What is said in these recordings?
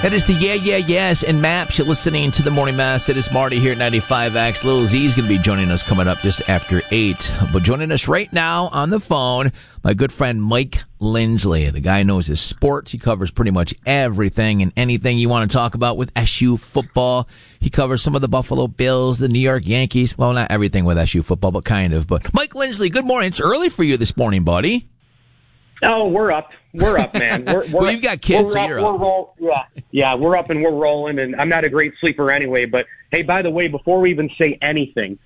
That is the Yes and Maps. You're listening to the Morning Mass. It is Marty here at 95X. Lil Z is going to be joining us coming up just after 8. But joining us right now on the phone, my good friend Mike Lindsley. The guy knows his sports. He covers pretty much everything and anything you want to talk about with SU football. He covers some of the Buffalo Bills, the New York Yankees. Well, not everything with SU football, but kind of. But Mike Lindsley, good morning. It's early for you this morning, buddy. Oh, we're up. We're up, man. Well, you've got kids, so you're up. Yeah, we're up and we're rolling, and I'm not a great sleeper anyway. But, hey, by the way, before we even say anything,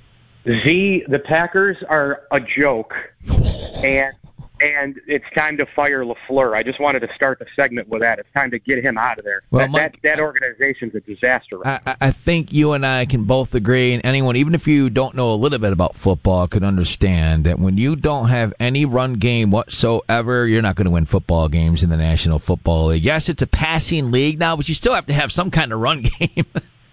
the Packers are a joke, and it's time to fire LaFleur. I just wanted to start the segment with that. It's time to get him out of there. Well, that organization's a disaster. I think you and I can both agree, and anyone, even if you don't know a little bit about football, could understand that when you don't have any run game whatsoever, you're not going to win football games in the National Football League. Yes, it's a passing league now, but you still have to have some kind of run game.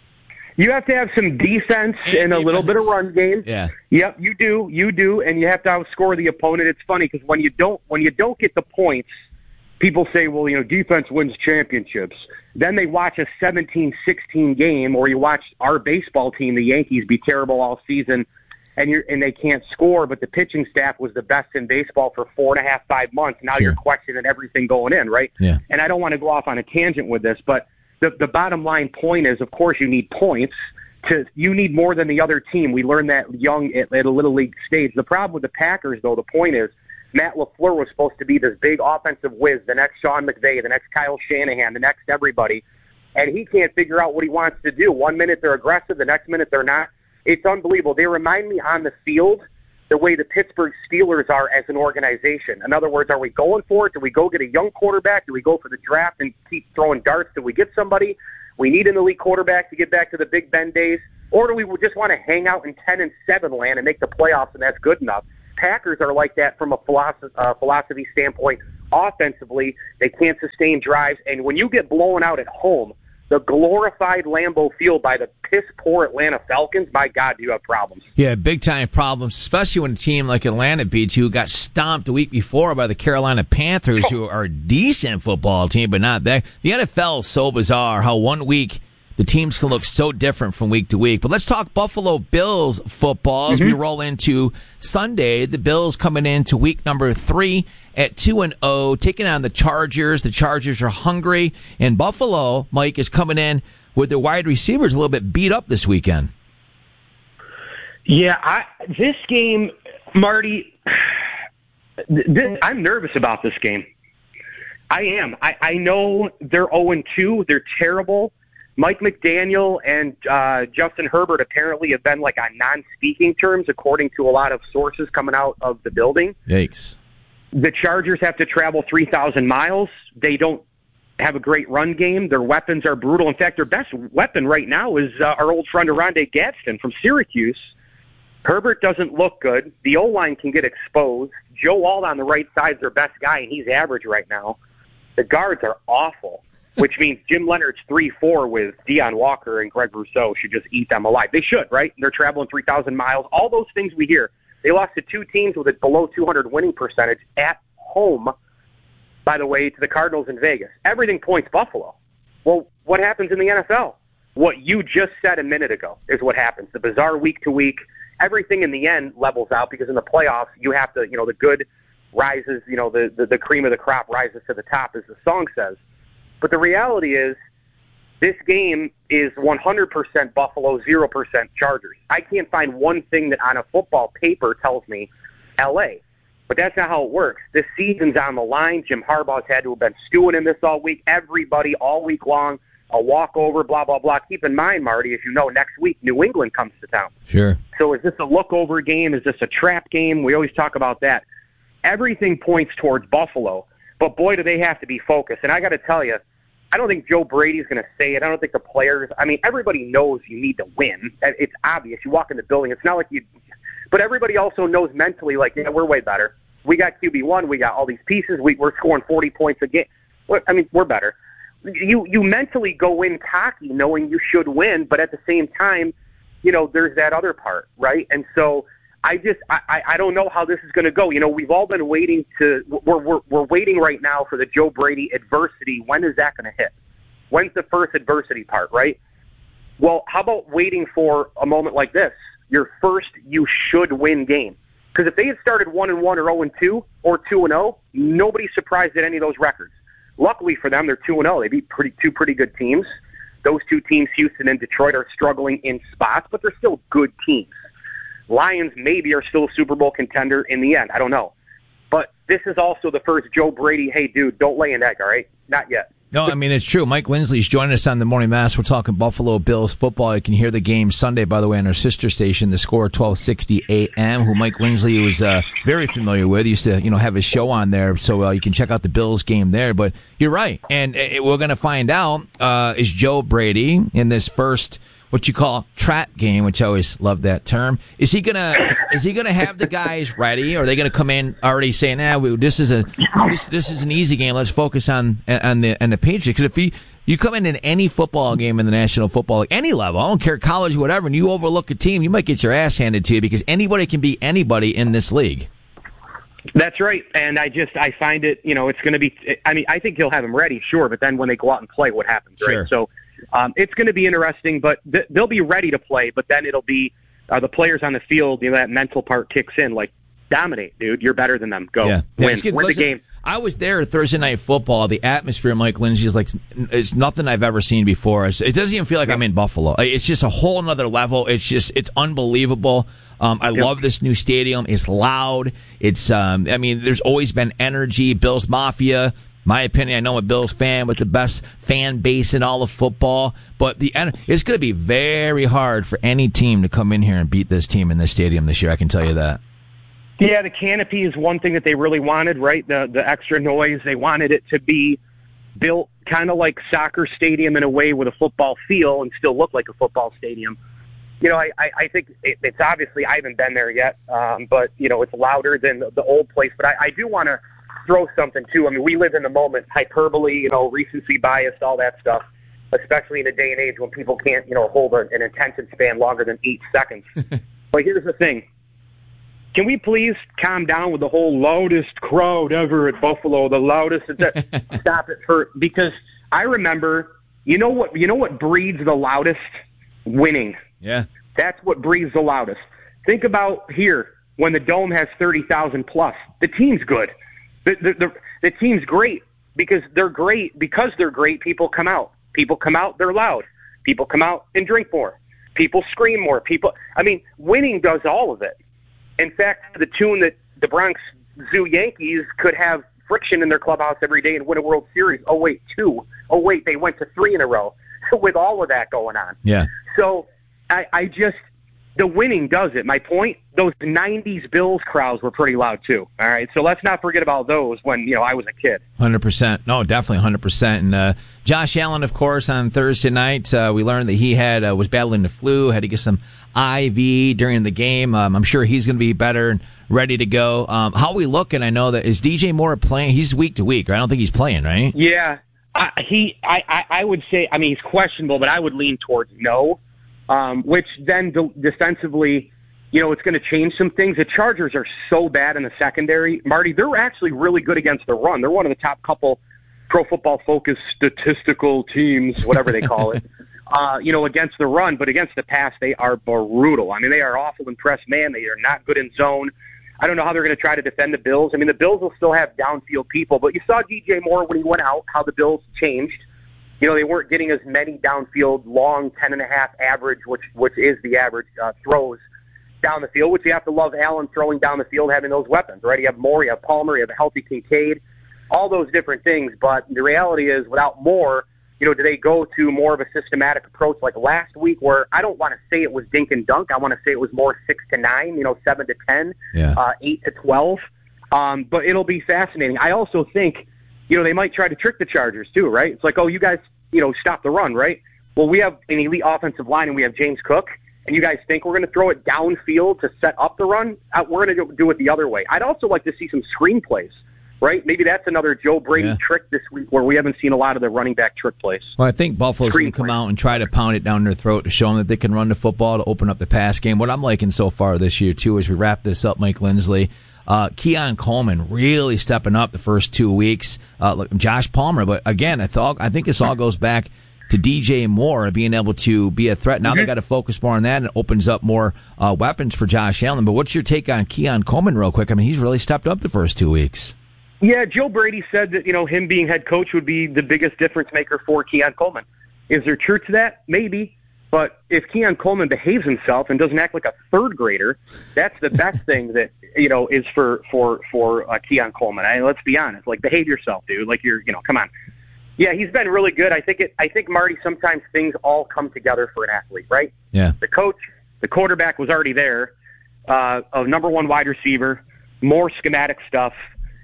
You have to have some defense and a little bit of run game. Yeah. Yep, you do, and you have to outscore the opponent. It's funny because when you don't get the points, people say, well, defense wins championships. Then they watch a 17-16 game, or you watch our baseball team, the Yankees, be terrible all season, and they can't score, but the pitching staff was the best in baseball for 4.5, 5 months. Now Sure. You're questioning everything going in, right? Yeah. And I don't want to go off on a tangent with this, but the bottom line point is, of course, you need points. You need more than the other team. We learned that young at a little league stage. The problem with the Packers, though, the point is, Matt LaFleur was supposed to be this big offensive whiz, the next Sean McVay, the next Kyle Shanahan, the next everybody, and he can't figure out what he wants to do. 1 minute they're aggressive, the next minute they're not. It's unbelievable. They remind me on the field the way the Pittsburgh Steelers are as an organization. In other words, are we going for it? Do we go get a young quarterback? Do we go for the draft and keep throwing darts? Do we get somebody? We need an elite quarterback to get back to the Big Ben days. Or do we just want to hang out in 10-7 land and make the playoffs, and that's good enough? Packers are like that from a philosophy standpoint. Offensively, they can't sustain drives. And when you get blown out at home, the glorified Lambeau Field by the piss-poor Atlanta Falcons, my God, do you have problems. Yeah, big-time problems, especially when a team like Atlanta beats you, got stomped a week before by the Carolina Panthers, who are a decent football team, but not that. The NFL is so bizarre how 1 week the teams can look so different from week to week. But let's talk Buffalo Bills football as we roll into Sunday. The Bills coming into week number 3 at 2-0, taking on the Chargers. The Chargers are hungry, and Buffalo, Mike, is coming in with their wide receivers a little bit beat up this weekend. Yeah, this game, Marty, I'm nervous about this game. I am. I know they're 0-2. They're terrible. Mike McDaniel and Justin Herbert apparently have been like on non-speaking terms, according to a lot of sources coming out of the building. Yikes. The Chargers have to travel 3,000 miles. They don't have a great run game. Their weapons are brutal. In fact, their best weapon right now is our old friend Oronde Gadsden from Syracuse. Herbert doesn't look good. The O-line can get exposed. Joe Alt on the right side is their best guy, and he's average right now. The guards are awful, which means Jim Leonard's 3-4 with Deion Walker and Greg Rousseau should just eat them alive. They should, right? They're traveling 3,000 miles. All those things we hear. They lost to 2 teams with a below 200 winning percentage at home, by the way, to the Cardinals in Vegas. Everything points Buffalo. Well, what happens in the NFL? What you just said a minute ago is what happens. The bizarre week to week, everything in the end levels out because in the playoffs you have to, the good rises, the cream of the crop rises to the top, as the song says. But the reality is, this game is 100% Buffalo, 0% Chargers. I can't find one thing that on a football paper tells me L.A., but that's not how it works. This season's on the line. Jim Harbaugh's had to have been stewing in this all week. Everybody all week long, a walkover, blah, blah, blah. Keep in mind, Marty, as you know, next week New England comes to town. Sure. So is this a look-over game? Is this a trap game? We always talk about that. Everything points towards Buffalo, but boy, do they have to be focused. And I got to tell you, I don't think Joe Brady's going to say it. I don't think the players. I mean, everybody knows you need to win. It's obvious. You walk in the building. It's not like you. But everybody also knows mentally, like, yeah, we're way better. We got QB1. We got all these pieces. We're scoring 40 points a game. I mean, we're better. You mentally go in cocky, knowing you should win, but at the same time, there's that other part, right? And so I don't know how this is going to go. We've all been waiting we're waiting right now for the Joe Brady adversity. When is that going to hit? When's the first adversity part, right? Well, how about waiting for a moment like this? Your first you should win game. Because if they had started 1-1 or 0-2 or 2-0, nobody's surprised at any of those records. Luckily for them, they're 2-0. They beat two pretty good teams. Those two teams, Houston and Detroit, are struggling in spots, but they're still good teams. Lions maybe are still a Super Bowl contender in the end. I don't know. But this is also the first Joe Brady, hey, dude, don't lay an egg, all right? Not yet. No, I mean, it's true. Mike Lindsley's joining us on the Morning Mass. We're talking Buffalo Bills football. You can hear the game Sunday, by the way, on our sister station, The Score, 1260 AM, who Mike Lindsley was very familiar with. He used to, have his show on there, so you can check out the Bills game there. But you're right, and we're going to find out, is Joe Brady in this first, what you call trap game, which I always love that term. Is he gonna have the guys ready, or are they gonna come in already saying, this is an easy game. Let's focus on the Patriots? Because if you come in any football game in the National Football League, any level, I don't care, college, whatever, and you overlook a team, you might get your ass handed to you, because anybody can beat anybody in this league. That's right, and I find it, it's going to be. I mean, I think he'll have them ready, sure, but then when they go out and play, what happens, right? Sure. So. It's going to be interesting, but they'll be ready to play. But then it'll be the players on the field. That mental part kicks in. Like, dominate, dude. You're better than them. Go win the game. I was there at Thursday Night Football. The atmosphere, Mike Lindsley, is like it's nothing I've ever seen before. It doesn't even feel like I'm in Buffalo. It's just a whole nother level. It's unbelievable. I love this new stadium. It's loud. It's there's always been energy. Bills Mafia. My opinion, I know I'm a Bills fan with the best fan base in all of football, but it's going to be very hard for any team to come in here and beat this team in this stadium this year. I can tell you that. Yeah, the canopy is one thing that they really wanted, right? The extra noise. They wanted it to be built kind of like soccer stadium in a way with a football feel and still look like a football stadium. I think it's obviously, I haven't been there yet, but, it's louder than the old place. But I do want to throw something too. I mean, we live in the moment, hyperbole, recency bias, all that stuff, especially in a day and age when people can't, hold an attention span longer than 8 seconds. But here's the thing. Can we please calm down with the whole loudest crowd ever at Buffalo, the loudest? Stop it because I remember, you know what breeds the loudest? Winning. Yeah. That's what breeds the loudest. Think about here when the Dome has 30,000 plus. The team's good. The team's great because they're great. Because they're great, people come out. People come out, they're loud. People come out and drink more. People scream more. Winning does all of it. In fact, the tune that the Bronx Zoo Yankees could have friction in their clubhouse every day and win a World Series. Oh, wait, 2. Oh, wait, they went to 3 in a row with all of that going on. Yeah. So the winning does it. My point, those 90s Bills crowds were pretty loud too. All right, so let's not forget about those when I was a kid. 100%. No, definitely 100%. And Josh Allen, of course, on Thursday night, we learned that he was battling the flu, had to get some IV during the game. I'm sure he's going to be better and ready to go. How are we looking? I know that is DJ Moore playing? He's week to week, right? I don't think he's playing, right? Yeah, I would say. He's questionable, but I would lean towards no. Which then defensively, it's going to change some things. The Chargers are so bad in the secondary. Marty, they're actually really good against the run. They're one of the top couple Pro Football Focus statistical teams, whatever they call it, against the run. But against the pass, they are brutal. They are awful in press man. They are not good in zone. I don't know how they're going to try to defend the Bills. The Bills will still have downfield people. But you saw DJ Moore when he went out, how the Bills changed. They weren't getting as many downfield, long 10.5 average, which is the average throws down the field, which you have to love Allen throwing down the field, having those weapons, right? You have Moore, you have Palmer, you have a healthy Kincaid, all those different things. But the reality is, without Moore, do they go to more of a systematic approach like last week where I don't want to say it was dink and dunk. I want to say it was more 6 to 9, 7 to 10, 8 to 12. But it'll be fascinating. I also think, they might try to trick the Chargers too, right? It's like, oh, you guys, stop the run, right? Well, we have an elite offensive line and we have James Cook, and you guys think we're going to throw it downfield to set up the run? We're going to do it the other way. I'd also like to see some screenplays, right? Maybe that's another Joe Brady trick this week where we haven't seen a lot of the running back trick plays. Well, I think Buffalo's going to come out and try to pound it down their throat to show them that they can run the football to open up the pass game. What I'm liking so far this year, too, as we wrap this up, Mike Lindsley, Keon Coleman really stepping up the first 2 weeks. Josh Palmer, but again, I think this all goes back to DJ Moore being able to be a threat. Now they got to focus more on that, and it opens up more weapons for Josh Allen. But what's your take on Keon Coleman real quick? I mean, he's really stepped up the first 2 weeks. Yeah, Joe Brady said that, him being head coach would be the biggest difference maker for Keon Coleman. Is there truth to that? Maybe. But if Keon Coleman behaves himself and doesn't act like a third grader, that's the best thing that, is for Keon Coleman. Let's be honest. Like, behave yourself, dude. Like, come on. Yeah, he's been really good. I think, Marty, sometimes things all come together for an athlete, right? Yeah. The coach, the quarterback was already there, a number one wide receiver, more schematic stuff,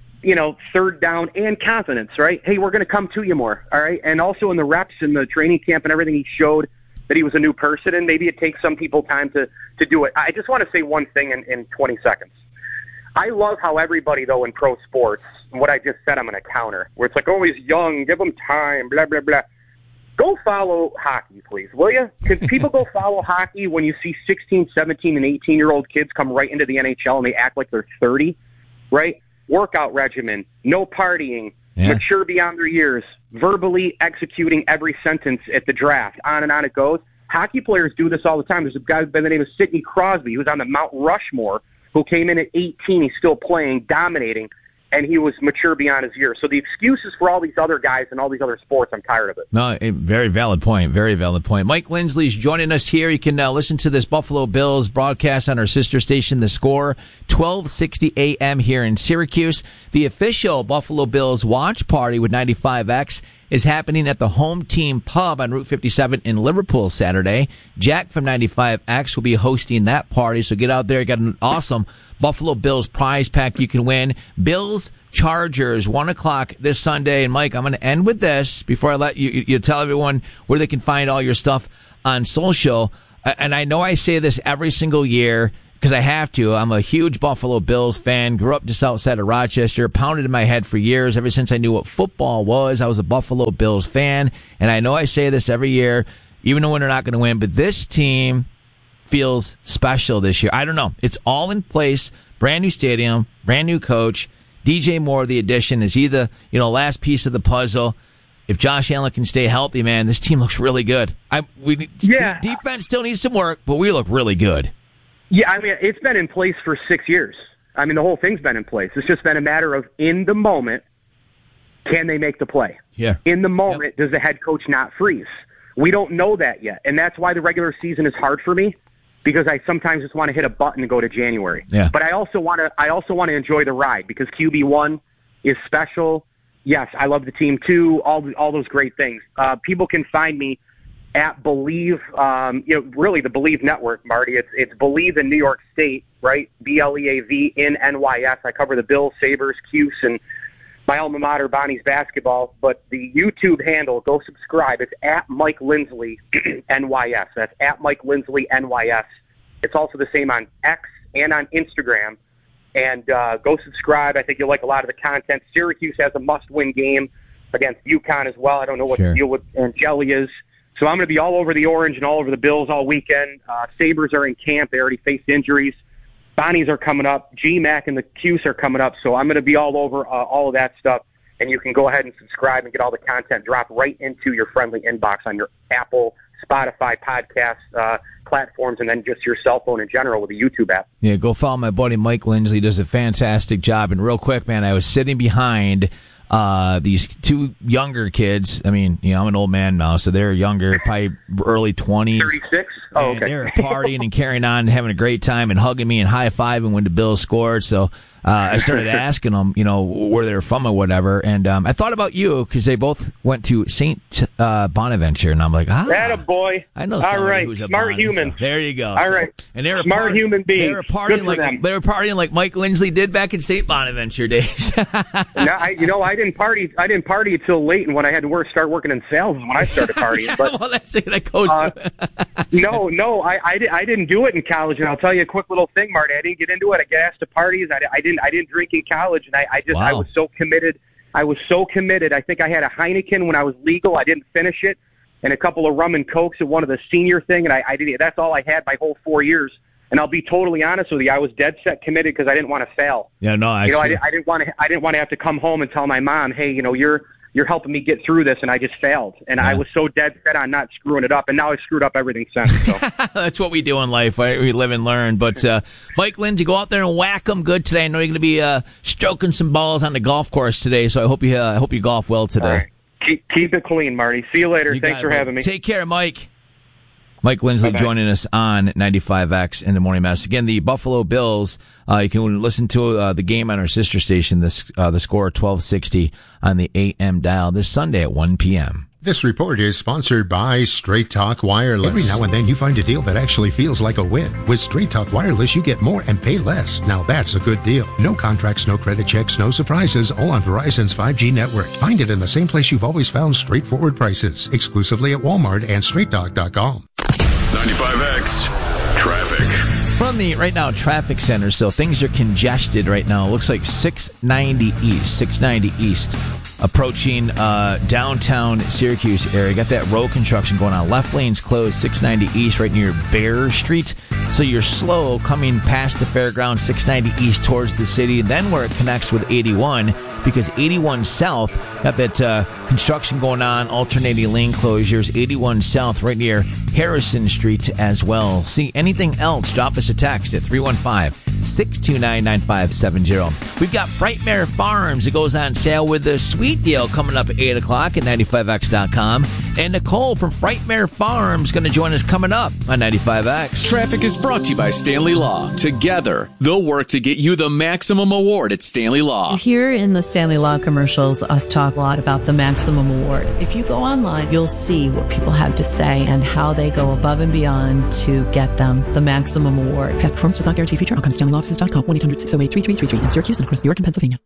third down and confidence, right? Hey, we're going to come to you more, all right? And also in the reps and the training camp and everything, he showed that he was a new person, and maybe it takes some people time to do it. I just want to say one thing in 20 seconds. I love how everybody, though, in pro sports, what I just said I'm going to counter, where it's like, oh, he's young, give him time, blah, blah, blah. Go follow hockey, please, will you? Because people go follow hockey when you see 16, 17, and 18-year-old kids come right into the NHL and they act like they're 30, right? Workout regimen, no partying, mature beyond their years, verbally executing every sentence at the draft, on and on it goes. Hockey players do this all the time. There's a guy by the name of Sidney Crosby who was on the Mount Rushmore who came in at 18. He's still playing, dominating, and he was mature beyond his years. So the excuses for all these other guys and all these other sports, I'm tired of it. No, a very valid point. Very valid point. Mike Lindsley's joining us here. You can listen to this Buffalo Bills broadcast on our sister station, The Score, 1260 a.m. here in Syracuse. The official Buffalo Bills watch party with 95X is happening at the Home Team Pub on Route 57 in Liverpool Saturday. Jack from 95X will be hosting that party, so get out there. You got an awesome Buffalo Bills prize pack you can win. Bills Chargers, 1 o'clock this Sunday. And Mike, I'm going to end with this before I let you tell everyone where they can find all your stuff on social. And I know I say this every single year because I have to. I'm a huge Buffalo Bills fan. Grew up just outside of Rochester. Pounded in my head for years. Ever since I knew what football was, I was a Buffalo Bills fan. And I know I say this every year, even when they're not going to win. But this team feels special this year. I don't know. It's all in place. Brand new stadium, brand new coach. DJ Moore, the addition, is he the last piece of the puzzle? If Josh Allen can stay healthy, man, this team looks really good. Defense still needs some work, but we look really good. Yeah, I mean, it's been in place for 6 years. I mean, the whole thing's been in place. It's just been a matter of, in the moment, can they make the play? Yeah. In the moment, does the head coach not freeze? We don't know that yet, and that's why the regular season is hard for me, because I sometimes just want to hit a button and go to January. Yeah. But I also want to enjoy the ride, because QB1 is special. Yes, I love the team too. All those great things. People can find me at Believe, really the Believe Network, Marty. It's Believe in New York State, right? BLEAV in NYS. I cover the Bills, Sabres, Cuse, and my alma mater, Bonnie's basketball. But the YouTube handle, go subscribe. It's at Mike Lindsley NYS. That's at Mike Lindsley NYS. It's also the same on X and on Instagram. And go subscribe. I think you'll like a lot of the content. Syracuse has a must-win game against UConn as well. I don't know what the deal with Angeli is. So I'm going to be all over the Orange and all over the Bills all weekend. Sabres are in camp. They already faced injuries. Bonnies are coming up. GMAC and the Cuse are coming up. So I'm going to be all over all of that stuff. And you can go ahead and subscribe and get all the content dropped right into your friendly inbox on your Apple, Spotify, podcast platforms, and then just your cell phone in general with the YouTube app. Yeah, go follow my buddy Mike Lindsley. He does a fantastic job. And real quick, man, I was sitting behind these two younger kids. I mean, I'm an old man now, so they're younger, probably early 20s. 36? Oh, okay. They're partying and carrying on and having a great time and hugging me and high-fiving when the Bills scored. So I started asking them, where they're from or whatever. And I thought about you because they both went to St. Bonaventure. And I'm like, attaboy. I know all right. who's a smart Bonnie, human. So there you go. All right. And they're smart human beings. They were partying like Mike Lindsley did back in St. Bonaventure days. I didn't party. I didn't party until late, and when I had to start working in sales is when I started partying. But well, that's it. That goes. No, I didn't do it in college, and I'll tell you a quick little thing, Marty. I didn't get into it. I got asked to parties. I didn't drink in college, and I was so committed. I think I had a Heineken when I was legal. I didn't finish it, and a couple of rum and cokes at one of the senior thing, and I did. That's all I had my whole 4 years. And I'll be totally honest with you. I was dead set committed because I didn't want to fail. Yeah, no, I didn't want to have to come home and tell my mom, hey, you're you're helping me get through this, and I just failed. And I was so dead set on not screwing it up, and now I've screwed up everything since. So. That's what we do in life, right? We live and learn. But Mike Lindsay, go out there and whack them good today. I know you're going to be stroking some balls on the golf course today, so I hope you golf well today. All right. Keep it clean, Marty. See you later. Thanks for having me. Take care, Mike. Mike Lindsley joining us on 95X in the Morning Mess. Again, the Buffalo Bills, you can listen to the game on our sister station, the Score 1260 on the AM dial this Sunday at 1 p.m. This report is sponsored by Straight Talk Wireless. Every now and then you find a deal that actually feels like a win. With Straight Talk Wireless, you get more and pay less. Now that's a good deal. No contracts, no credit checks, no surprises, all on Verizon's 5G network. Find it in the same place you've always found straightforward prices, exclusively at Walmart and StraightTalk.com. 95X Traffic. From the right now traffic center, so things are congested right now. It looks like 690 East, approaching downtown Syracuse area. Got that road construction going on. Left lane's closed, 690 East, right near Bear Street. So you're slow coming past the fairground, 690 East towards the city. Then where it connects with 81, because 81 South got that construction going on, alternating lane closures. 81 South right near Harrison Street as well. See anything else, drop us a text at 315-629-9570. We've got Frightmare Farms. It goes on sale with the sweet deal coming up at 8 o'clock at 95X.com. And Nicole from Frightmare Farms going to join us coming up on 95X. Traffic is brought to you by Stanley Law. Together, they'll work to get you the maximum award at Stanley Law. Here in the Stanley Law commercials, us talk a lot about the maximum award. If you go online, you'll see what people have to say and how they go above and beyond to get them the maximum award. Past performance does not guarantee future outcomes. StanleyLawoffices.com, 1-800-608-3333 in Syracuse and across New York and Pennsylvania.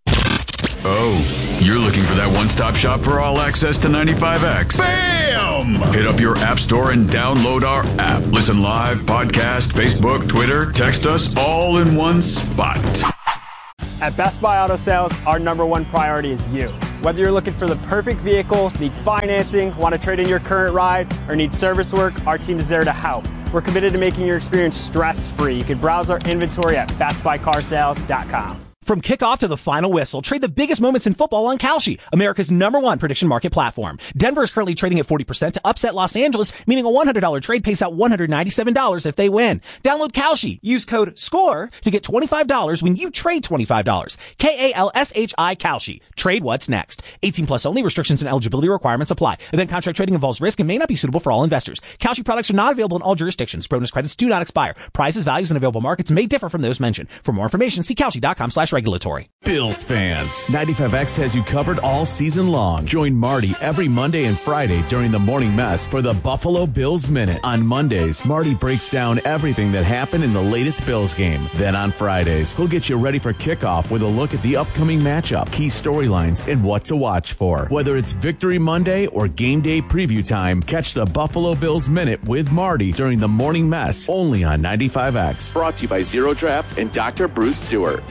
Oh, you're looking for that one-stop shop for all access to 95X. Bam! Hit up your app store and download our app. Listen live, podcast, Facebook, Twitter, text us all in one spot. At Best Buy Auto Sales, our number one priority is you. Whether you're looking for the perfect vehicle, need financing, want to trade in your current ride, or need service work, our team is there to help. We're committed to making your experience stress-free. You can browse our inventory at bestbuycarsales.com. From kickoff to the final whistle, trade the biggest moments in football on Kalshi, America's #1 prediction market platform. Denver is currently trading at 40% to upset Los Angeles, meaning a $100 trade pays out $197 if they win. Download Kalshi. Use code SCORE to get $25 when you trade $25. KALSHI Kalshi. Trade what's next. 18 plus only. Restrictions and eligibility requirements apply. Event contract trading involves risk and may not be suitable for all investors. Kalshi products are not available in all jurisdictions. Bonus credits do not expire. Prices, values, and available markets may differ from those mentioned. For more information, see Kalshi.com/regulatory. Bills fans, 95X has you covered all season long. Join Marty every Monday and Friday during the Morning Mess for the Buffalo Bills Minute. On Mondays, Marty breaks down everything that happened in the latest Bills game. Then on Fridays, he'll get you ready for kickoff with a look at the upcoming matchup, key storylines, and what to watch for. Whether it's Victory Monday or game day preview time, catch the Buffalo Bills Minute with Marty during the Morning Mess, only on 95X. Brought to you by Zero Draft and Dr. Bruce Stewart.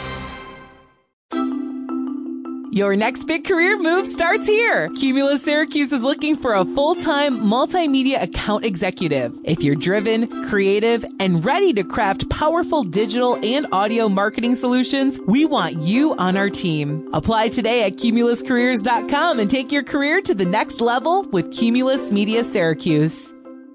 Your next big career move starts here. Cumulus Syracuse is looking for a full-time multimedia account executive. If you're driven, creative, and ready to craft powerful digital and audio marketing solutions, we want you on our team. Apply today at cumuluscareers.com and take your career to the next level with Cumulus Media Syracuse.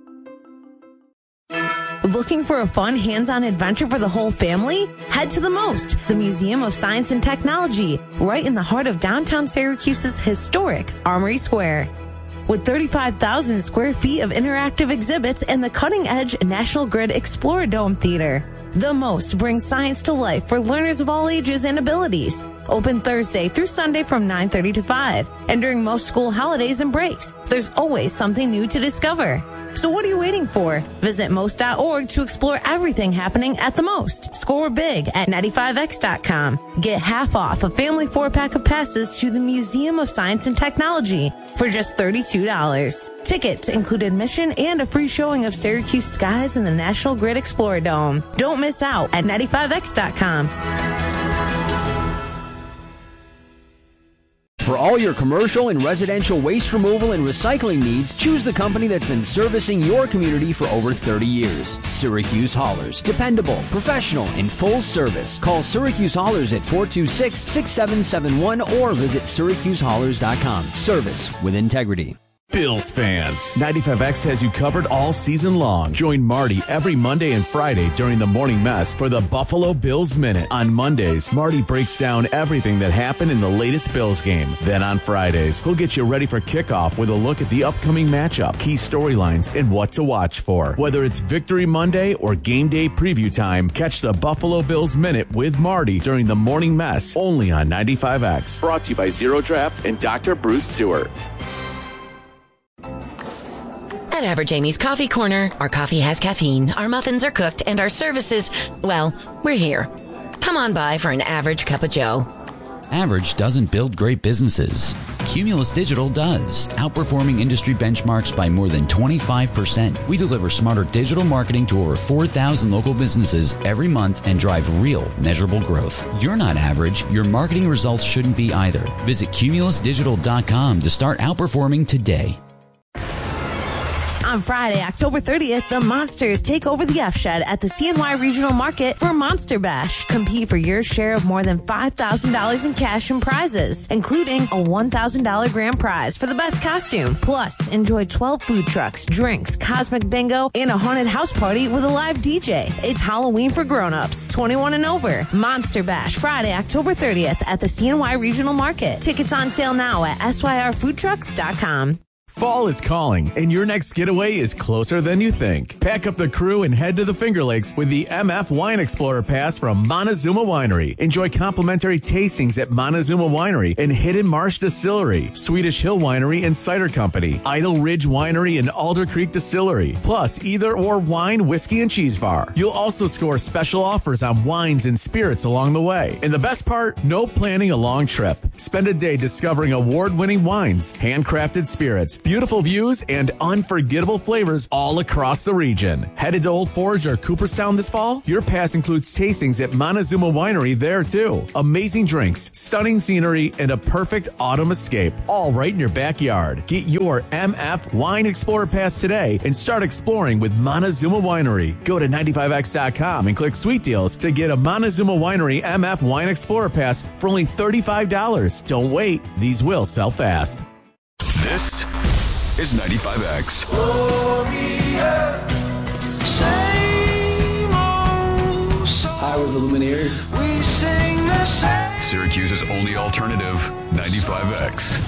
Looking for a fun, hands-on adventure for the whole family? Head to the MOST, the Museum of Science and Technology, right in the heart of downtown Syracuse's historic Armory Square. With 35,000 square feet of interactive exhibits and the cutting-edge National Grid Exploradome Theater, the MOST brings science to life for learners of all ages and abilities. Open Thursday through Sunday from 9:30 to 5. And during most school holidays and breaks, there's always something new to discover. So what are you waiting for? Visit most.org to explore everything happening at the MOST. Score big at 95X.com. Get half off a family 4-pack of passes to the Museum of Science and Technology for just $32. Tickets include admission and a free showing of Syracuse skies in the National Grid Exploradome. Don't miss out at 95X.com. For all your commercial and residential waste removal and recycling needs, choose the company that's been servicing your community for over 30 years. Syracuse Haulers. Dependable, professional, and full service. Call Syracuse Haulers at 426-6771 or visit syracusehaulers.com. Service with integrity. Bills fans, 95X has you covered all season long. Join Marty every Monday and Friday during the morning mess for the Buffalo Bills Minute. On Mondays, Marty breaks down everything that happened in the latest Bills game. Then on Fridays, he'll get you ready for kickoff with a look at the upcoming matchup, key storylines, and what to watch for. Whether it's Victory Monday or game day preview time, catch the Buffalo Bills Minute with Marty during the morning mess only on 95X. Brought to you by Zero Draft and Dr. Bruce Stewart. At Average Amy's Coffee Corner, our coffee has caffeine, our muffins are cooked, and our services, well, we're here. Come on by for an average cup of joe. Average doesn't build great businesses. Cumulus Digital does, outperforming industry benchmarks by more than 25%. We deliver smarter digital marketing to over 4,000 local businesses every month and drive real, measurable growth. You're not average. Your marketing results shouldn't be either. Visit cumulusdigital.com to start outperforming today. On Friday, October 30th, the Monsters take over the F-Shed at the CNY Regional Market for Monster Bash. Compete for your share of more than $5,000 in cash and prizes, including a $1,000 grand prize for the best costume. Plus, enjoy 12 food trucks, drinks, cosmic bingo, and a haunted house party with a live DJ. It's Halloween for grown-ups, 21 and over. Monster Bash, Friday, October 30th at the CNY Regional Market. Tickets on sale now at syrfoodtrucks.com. Fall is calling, and your next getaway is closer than you think. Pack up the crew and head to the Finger Lakes with the MF Wine Explorer Pass from Montezuma Winery. Enjoy complimentary tastings at Montezuma Winery and Hidden Marsh Distillery, Swedish Hill Winery and Cider Company, Idle Ridge Winery and Alder Creek Distillery, plus either or wine, whiskey, and cheese bar. You'll also score special offers on wines and spirits along the way. And the best part, no planning a long trip. Spend a day discovering award-winning wines, handcrafted spirits, beautiful views, and unforgettable flavors all across the region. Headed to Old Forge or Cooperstown this fall? Your pass includes tastings at Montezuma Winery there too. Amazing drinks, stunning scenery, and a perfect autumn escape, all right in your backyard. Get your MF Wine Explorer Pass today and start exploring with Montezuma Winery. Go to 95x.com and click Sweet Deals to get a Montezuma Winery MF Wine Explorer Pass for only $35. Don't wait, these will sell fast. This is 95X. Hi, we're the Lumineers. We sing the same. Syracuse's only alternative, 95X.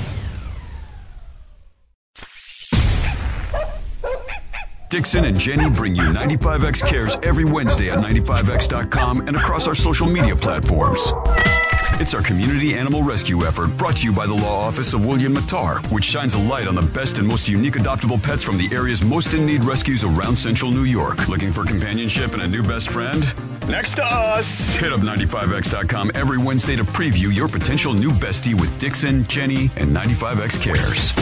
Dixon and Jenny bring you 95X Cares every Wednesday at 95x.com and across our social media platforms. It's our community animal rescue effort brought to you by the Law Office of William Mattar, which shines a light on the best and most unique adoptable pets from the area's most in-need rescues around central New York. Looking for companionship and a new best friend? Next to us! Hit up 95x.com every Wednesday to preview your potential new bestie with Dixon, Jenny, and 95X Cares.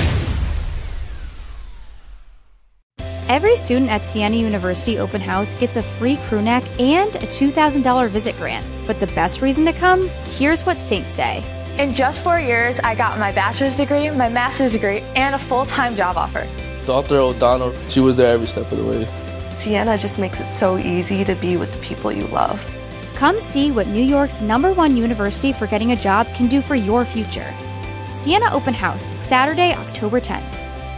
Every student at Siena University Open House gets a free crew neck and a $2,000 visit grant. But the best reason to come? Here's what Saints say. In just 4 years, I got my bachelor's degree, my master's degree, and a full-time job offer. Dr. O'Donnell, she was there every step of the way. Siena just makes it so easy to be with the people you love. Come see what New York's #1 university for getting a job can do for your future. Siena Open House, Saturday, October 10th.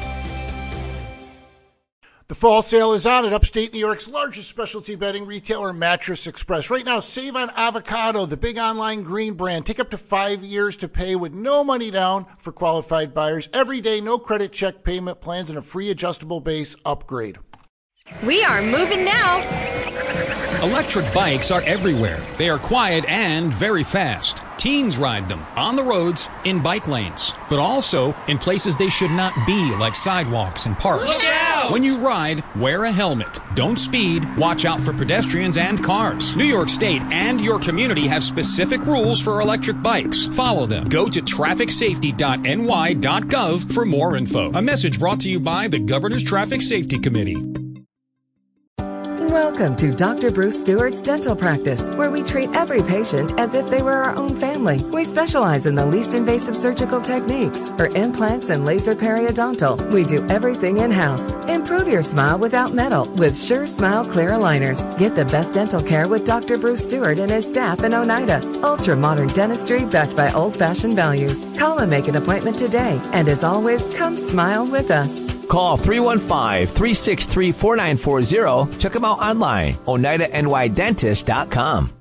The fall sale is on at upstate New York's largest specialty bedding retailer, Mattress Express. Right now, save on Avocado, the big online green brand. Take up to 5 years to pay with no money down for qualified buyers. Every day, no credit check payment plans, and a free adjustable base upgrade. We are moving now. Electric bikes are everywhere. They are quiet and very fast. Teens ride them on the roads, in bike lanes, but also in places they should not be, like sidewalks and parks. Look out! When you ride, wear a helmet. Don't speed. Watch out for pedestrians and cars. New York State and your community have specific rules for electric bikes. Follow them. Go to trafficsafety.ny.gov for more info. A message brought to you by the Governor's Traffic Safety Committee. Welcome to Dr. Bruce Stewart's Dental Practice, where we treat every patient as if they were our own family. We specialize in the least invasive surgical techniques. For implants and laser periodontal, we do everything in-house. Improve your smile without metal with Sure Smile Clear Aligners. Get the best dental care with Dr. Bruce Stewart and his staff in Oneida. Ultra-modern dentistry backed by old-fashioned values. Call and make an appointment today. And as always, come smile with us. Call 315-363-4940. Check them out online, OneidaNYDentist.com.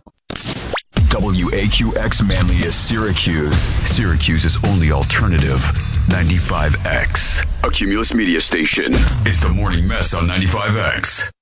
WAQX Manlius Syracuse. Syracuse's only alternative. 95X. A Cumulus media station. It's the Morning Mess on 95X.